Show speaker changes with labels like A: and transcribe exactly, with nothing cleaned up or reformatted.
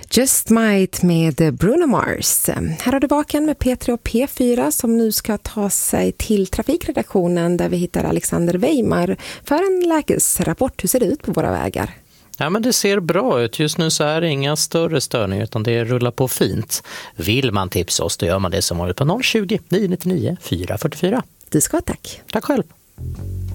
A: Just Might med Bruno Mars. Här har du Vaken med P tre och P fyra som nu ska ta sig till trafikredaktionen där vi hittar Alexander Weimar för en lägesrapport. Hur ser det ut på våra vägar?
B: Ja, men det ser bra ut. Just nu så är det inga större störningar utan det rullar på fint. Vill man tipsa oss, då gör man det som vanligt på noll tjugo, nio nio nio, fyra fyra fyra.
A: Du ska ha tack.
B: Tack själv.